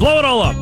Blow it all up.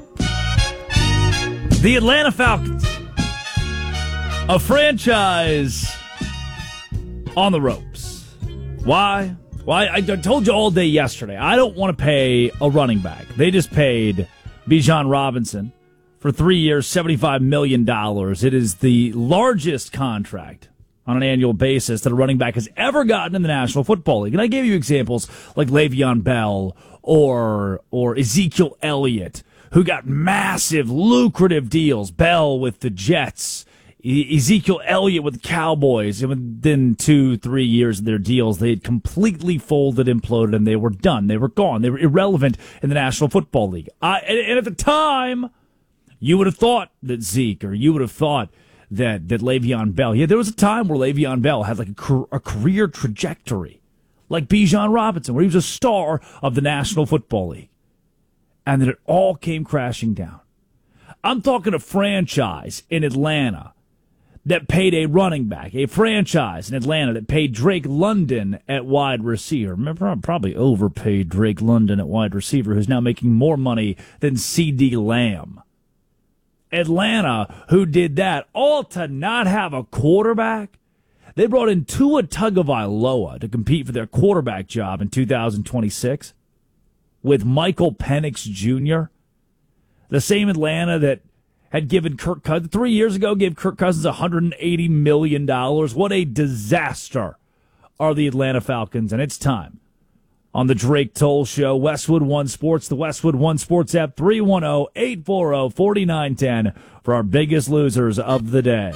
The Atlanta Falcons, a franchise on the ropes. Why? Well, I told you all day yesterday, I don't want to pay a running back. They just paid Bijan Robinson for 3 years, $75 million. It is the largest contract on an annual basis that a running back has ever gotten in the National Football League. And I gave you examples like Le'Veon Bell or Ezekiel Elliott, who got massive, lucrative deals. Bell with the Jets, Ezekiel Elliott with the Cowboys. And within 2-3 years of their deals, they had completely folded, imploded, and they were done. They were gone. They were irrelevant in the National Football League. And at the time, you would have thought that Zeke, or you would have thought that Le'Veon Bell. Yeah, there was a time where Le'Veon Bell had like a career trajectory, like Bijan Robinson, where he was a star of the National Football League. And then it all came crashing down. I'm talking a franchise in Atlanta that paid a running back, a franchise in Atlanta that paid Drake London at wide receiver. Remember, I probably overpaid Drake London at wide receiver, who's now making more money than C.D. Lamb. Atlanta, who did that, all to not have a quarterback. They brought in Tua Tagovailoa to compete for their quarterback job in 2026 with Michael Penix Jr., the same Atlanta that had given Kirk Cousins 3 years ago, gave Kirk Cousins $180 million. What a disaster are the Atlanta Falcons, and it's time. On the Drake Toll Show, Westwood One Sports, the Westwood One Sports app, 310-840-4910 for our biggest losers of the day.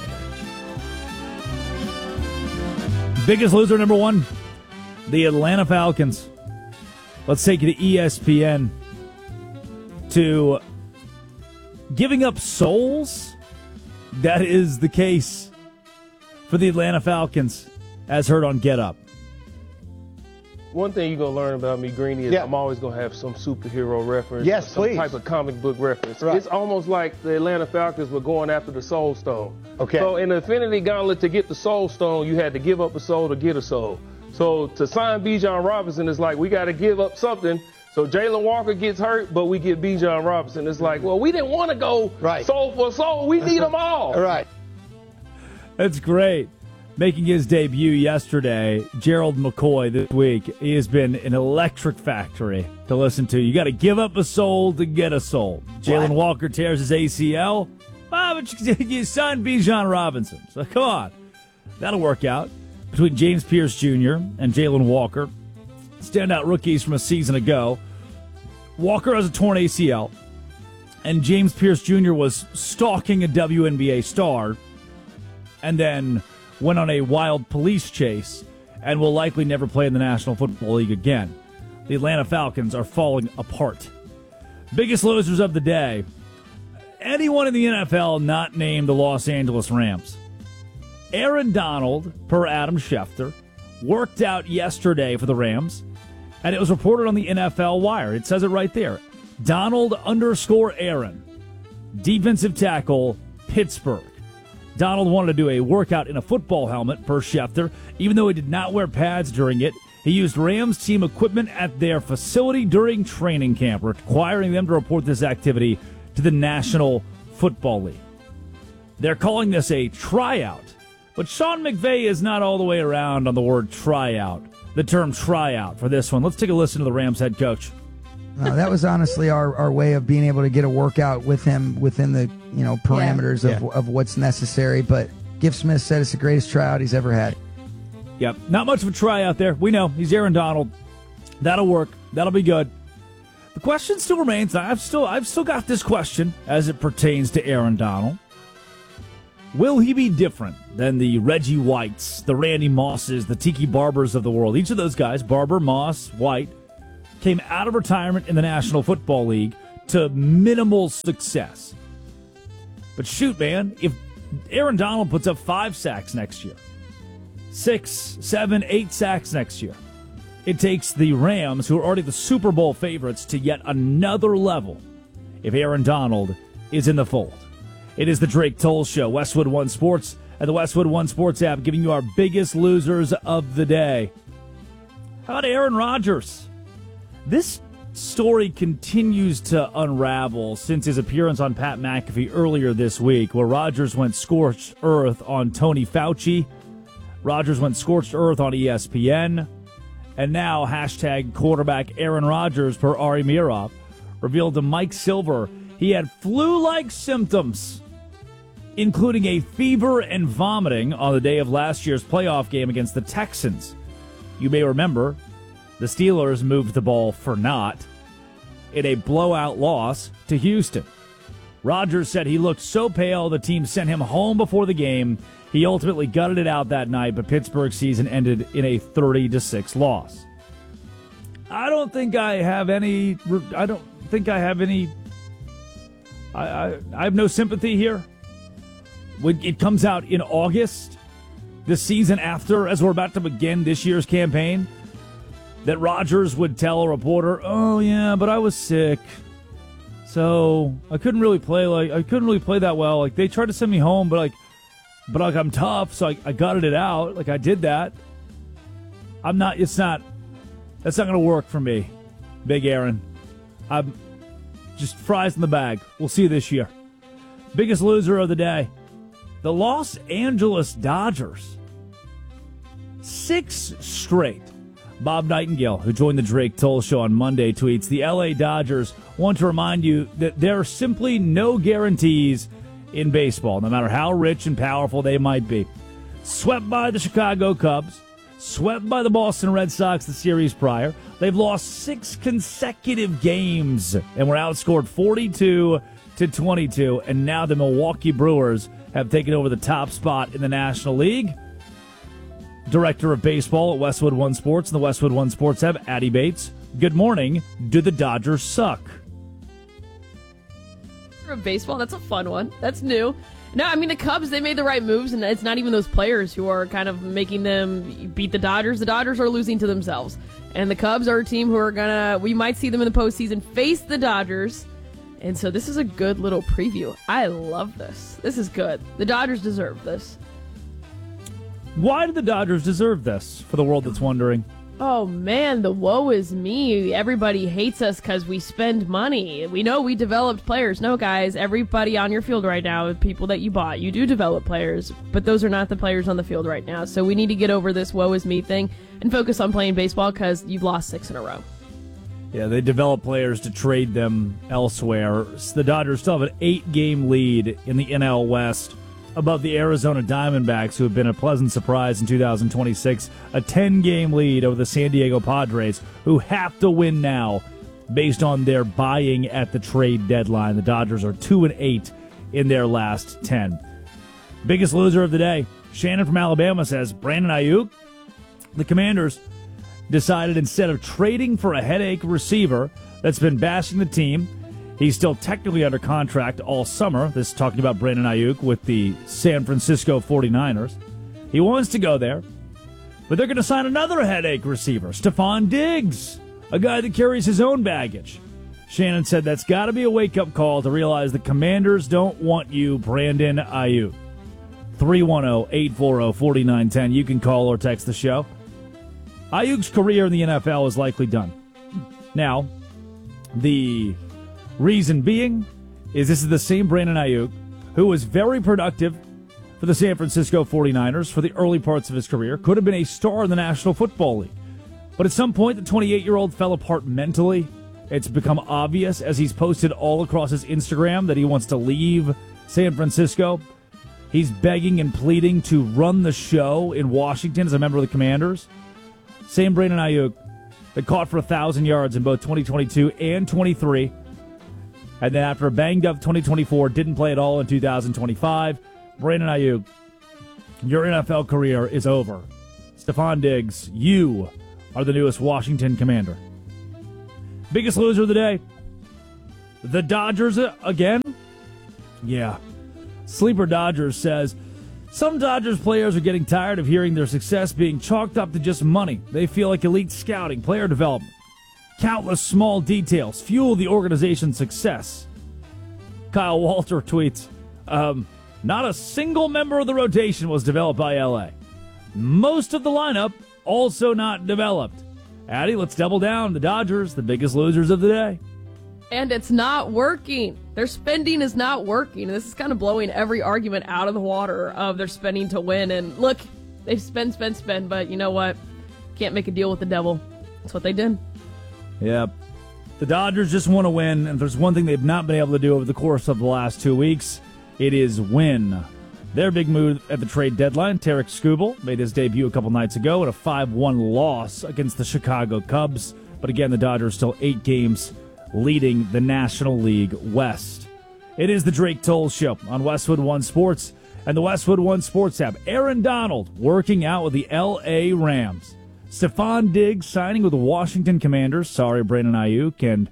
Biggest loser number one, the Atlanta Falcons. Let's take you to ESPN to giving up souls. That is the case for the Atlanta Falcons, as heard on Get Up. One thing you're going to learn about me, Greeny, is I'm always going to have some superhero reference. Yes, some please. type of comic book reference. Right. It's almost like the Atlanta Falcons were going after the Soul Stone. Okay. So in the Infinity Gauntlet, to get the Soul Stone, you had to give up a soul to get a soul. So to sign Bijan Robinson, it's like we got to give up something. So Jalen Walker gets hurt, but we get Bijan Robinson. It's like, well, we didn't want to go soul for soul. We need them all. Right. That's great. Making his debut yesterday, Gerald McCoy this week. He has been an electric factory to listen to. You got to give up a soul to get a soul. Jalen Walker tears his ACL. But you signed Bijan Robinson. So come on. That'll work out. Between James Pierce Jr. and Jalen Walker, standout rookies from a season ago. Walker has a torn ACL, and James Pierce Jr. was stalking a WNBA star and then went on a wild police chase and will likely never play in the National Football League again. The Atlanta Falcons are falling apart. Biggest losers of the day. Anyone in the NFL not named the Los Angeles Rams. Aaron Donald, per Adam Schefter, worked out yesterday for the Rams, and it was reported on the NFL Wire. It says it right there. Donald_Aaron, defensive tackle, Pittsburgh. Donald wanted to do a workout in a football helmet, per Schefter. Even though he did not wear pads during it, he used Rams team equipment at their facility during training camp, requiring them to report this activity to the National Football League. They're calling this a tryout, but Sean McVay is not all the way around on the word tryout, the term tryout for this one. Let's take a listen to the Rams head coach. That was honestly our way of being able to get a workout with him within the parameters of what's necessary. But Giff Smith said it's the greatest tryout he's ever had. Yep, not much of a tryout there. We know he's Aaron Donald. That'll work. That'll be good. The question still remains. I've still got this question as it pertains to Aaron Donald. Will he be different than the Reggie Whites, the Randy Mosses, the Tiki Barbers of the world? Each of those guys, Barber, Moss, White, came out of retirement in the National Football League to minimal success. But shoot, man, if Aaron Donald puts up 5 sacks next year, 6, 7, 8 sacks next year, it takes the Rams, who are already the Super Bowl favorites, to yet another level if Aaron Donald is in the fold. It is the Drake Toll Show, Westwood One Sports, and the Westwood One Sports app, giving you our biggest losers of the day. How about Aaron Rodgers? This story continues to unravel since his appearance on Pat McAfee earlier this week, where Rodgers went scorched earth on Tony Fauci. Rodgers went scorched earth on ESPN. And now, hashtag quarterback Aaron Rodgers, per Ari Meirov, revealed to Mike Silver he had flu-like symptoms, including a fever and vomiting on the day of last year's playoff game against the Texans. You may remember the Steelers moved the ball for naught in a blowout loss to Houston. Rodgers said he looked so pale the team sent him home before the game. He ultimately gutted it out that night, but Pittsburgh's season ended in a 30-6 loss. I have no sympathy here. When it comes out in August, the season after, as we're about to begin this year's campaign, that Rodgers would tell a reporter, "Oh yeah, but I was sick, so I couldn't really play that well. Like they tried to send me home, but I'm tough, so I gutted it out. Like I did that. That's not going to work for me, Big Aaron. I'm just fries in the bag. We'll see you this year." Biggest loser of the day, the Los Angeles Dodgers. 6 straight. Bob Nightingale, who joined the Drake Toll Show on Monday, tweets, "The LA Dodgers want to remind you that there are simply no guarantees in baseball, no matter how rich and powerful they might be. Swept by the Chicago Cubs, swept by the Boston Red Sox the series prior. They've lost 6 consecutive games and were outscored 42-22, and now the Milwaukee Brewers have taken over the top spot in the National League." Director of Baseball at Westwood One Sports and the Westwood One Sports have Addie Bates. Good morning. Do the Dodgers suck? Of baseball, that's a fun one. That's new. No, I mean, the Cubs, they made the right moves, and it's not even those players who are kind of making them beat the Dodgers. The Dodgers are losing to themselves. And the Cubs are a team who are we might see them in the postseason face the Dodgers. And so this is a good little preview. I love this. This is good. The Dodgers deserve this. Why do the Dodgers deserve this, for the world that's wondering? Oh, man, the woe is me. Everybody hates us because we spend money. We know we developed players. No, guys, everybody on your field right now, people that you bought, you do develop players, but those are not the players on the field right now. So we need to get over this woe is me thing and focus on playing baseball because you've lost 6 in a row. Yeah, they develop players to trade them elsewhere. The Dodgers still have an 8-game lead in the NL West above the Arizona Diamondbacks, who have been a pleasant surprise in 2026. A 10-game lead over the San Diego Padres, who have to win now based on their buying at the trade deadline. The Dodgers are 2-8 in their last 10. Biggest loser of the day, Shannon from Alabama says, Brandon Ayuk. The Commanders decided instead of trading for a headache receiver that's been bashing the team, he's still technically under contract all summer. This is talking about Brandon Ayuk with the San Francisco 49ers. He wants to go there, but they're going to sign another headache receiver, Stephon Diggs, a guy that carries his own baggage. Shannon said that's got to be a wake-up call to realize the Commanders don't want you, Brandon Ayuk. 310-840-4910. You can call or text the show. Ayuk's career in the NFL is likely done. Now, the reason being is this is the same Brandon Ayuk who was very productive for the San Francisco 49ers for the early parts of his career, could have been a star in the National Football League. But at some point, the 28-year-old fell apart mentally. It's become obvious as he's posted all across his Instagram that he wants to leave San Francisco. He's begging and pleading to run the show in Washington as a member of the Commanders. Same Brandon Ayuk that caught for 1,000 yards in both 2022 and 23. And then after a banged-up 2024, didn't play at all in 2025. Brandon Ayuk, your NFL career is over. Stephon Diggs, you are the newest Washington Commander. Biggest loser of the day, the Dodgers again? Yeah. Sleeper Dodgers says, some Dodgers players are getting tired of hearing their success being chalked up to just money. They feel like elite scouting, player development, countless small details fuel the organization's success. Kyle Walter tweets, not a single member of the rotation was developed by LA. Most of the lineup also not developed. Addie, let's double down. The Dodgers, the biggest losers of the day. And it's not working. Their spending is not working. This is kind of blowing every argument out of the water of their spending to win. And look, they spend, but you know what? Can't make a deal with the devil. That's what they did. Yep. The Dodgers just want to win, and if there's one thing they've not been able to do over the course of the last 2 weeks, it is win. Their big move at the trade deadline, Tarik Skubal, made his debut a couple nights ago in a 5-1 loss against the Chicago Cubs. But again, the Dodgers still 8 games leading the National League West. It is the Drake Toll Show on Westwood One Sports and the Westwood One Sports app. Aaron Donald working out with the L.A. Rams. Stephon Diggs signing with the Washington Commanders. Sorry, Brandon Ayuk. And,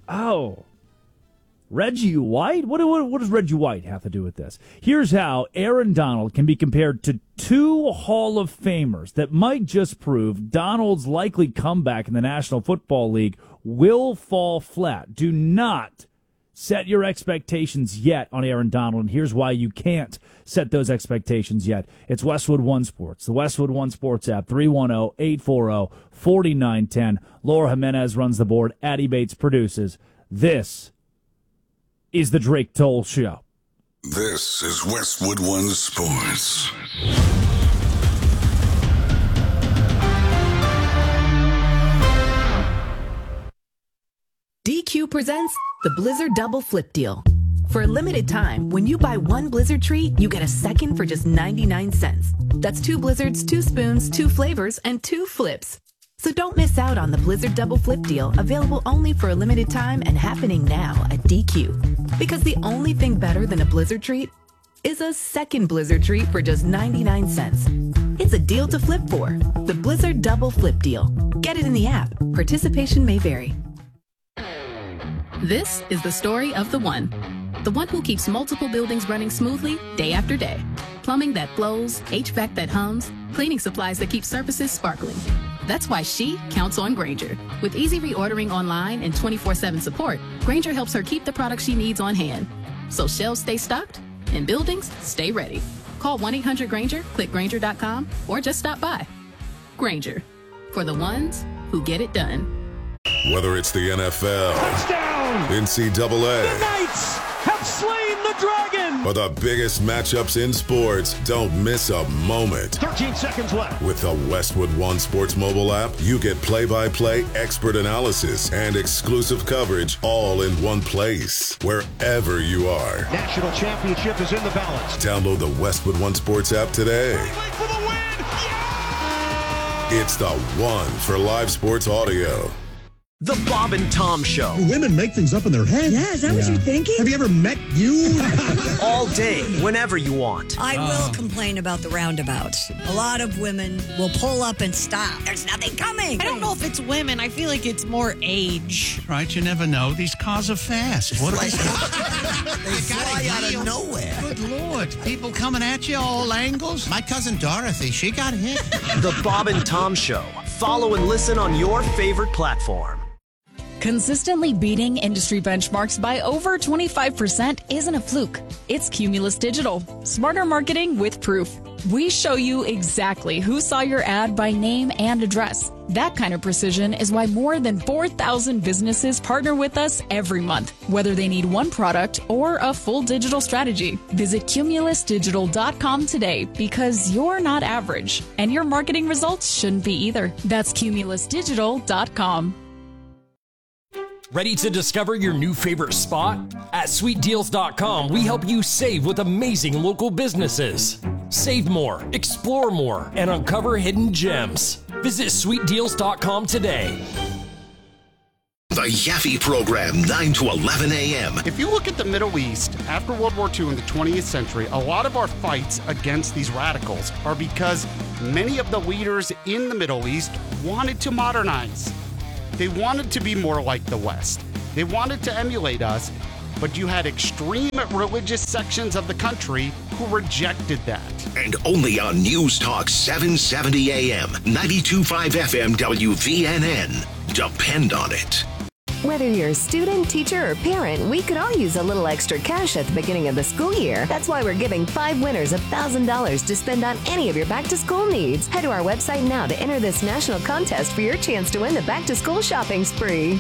Reggie White? What does Reggie White have to do with this? Here's how Aaron Donald can be compared to 2 Hall of Famers that might just prove Donald's likely comeback in the National Football League will fall flat. Do not set your expectations yet on Aaron Donald, and here's why you can't set those expectations yet. It's Westwood One Sports, the Westwood One Sports app, 310-840-4910. Laura Jimenez runs the board. Addie Bates produces. This is the Drake Toll Show. This is Westwood One Sports. DQ presents the Blizzard Double Flip Deal. For a limited time, when you buy 1 Blizzard treat, you get a second for just 99 cents. That's 2 Blizzards, 2 spoons, 2 flavors, and 2 flips. So don't miss out on the Blizzard Double Flip Deal, available only for a limited time and happening now at DQ. Because the only thing better than a Blizzard treat is a second Blizzard treat for just 99 cents. It's a deal to flip for. The Blizzard Double Flip Deal. Get it in the app. Participation may vary. This is the story of the one who keeps multiple buildings running smoothly day after day. Plumbing that flows, HVAC that hums, cleaning supplies that keep surfaces sparkling. That's why she counts on Grainger. With easy reordering online and 24/7 support, Grainger helps her keep the products she needs on hand. So shelves stay stocked and buildings stay ready. Call 1-800-GRAINGER, click Grainger.com, or just stop by. Grainger, for the ones who get it done. Whether it's the NFL, touchdown, NCAA, the Knights have slain the dragon, or the biggest matchups in sports, don't miss a moment. 13 seconds left. With the Westwood One Sports mobile app, you get play-by-play expert analysis and exclusive coverage all in one place, wherever you are. National championship is in the balance. Download the Westwood One Sports app today. For the win! Yeah! It's the one for live sports audio. The Bob and Tom Show. Women make things up in their head. Yeah, is that what you're thinking? Have you ever met you? All day, whenever you want. I will complain about the roundabouts. A lot of women will pull up and stop. There's nothing coming. I don't know if it's women. I feel like it's more age. Right, you never know. These cars are fast. What They fly out of nowhere. Good Lord. People coming at you all angles. My cousin Dorothy, she got hit. The Bob and Tom Show. Follow and listen on your favorite platform. Consistently beating industry benchmarks by over 25% isn't a fluke. It's Cumulus Digital. Smarter marketing with proof. We show you exactly who saw your ad by name and address. That kind of precision is why more than 4,000 businesses partner with us every month, whether they need one product or a full digital strategy. Visit cumulusdigital.com today because you're not average, and your marketing results shouldn't be either. That's cumulusdigital.com. Ready to discover your new favorite spot? At sweetdeals.com, we help you save with amazing local businesses. Save more, explore more, and uncover hidden gems. Visit sweetdeals.com today. The Yaffe Program, 9 to 11 a.m. If you look at the Middle East, after World War II in the 20th century, a lot of our fights against these radicals are because many of the leaders in the Middle East wanted to modernize. They wanted to be more like the West. They wanted to emulate us, but you had extreme religious sections of the country who rejected that. And only on News Talk 770 AM, 92.5 FM WVNN. Depend on it. Whether you're a student, teacher, or parent, we could all use a little extra cash at the beginning of the school year. That's why we're giving 5 winners $1,000 to spend on any of your back-to-school needs. Head to our website now to enter this national contest for your chance to win the back-to-school shopping spree.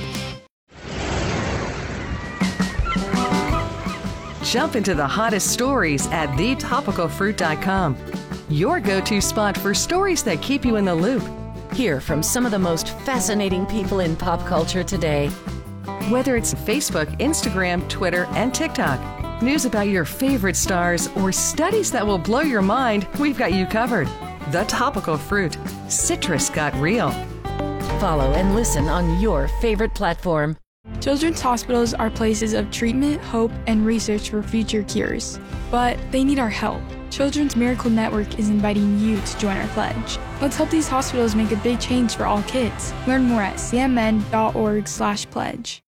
Jump into the hottest stories at thetopicalfruit.com. Your go-to spot for stories that keep you in the loop. Hear from some of the most fascinating people in pop culture today. Whether it's Facebook, Instagram, Twitter, and TikTok, news about your favorite stars, or studies that will blow your mind, we've got you covered. The Topical Fruit. Citrus got real. Follow and listen on your favorite platform. Children's hospitals are places of treatment, hope, and research for future cures. But they need our help. Children's Miracle Network is inviting you to join our pledge. Let's help these hospitals make a big change for all kids. Learn more at cmn.org/pledge.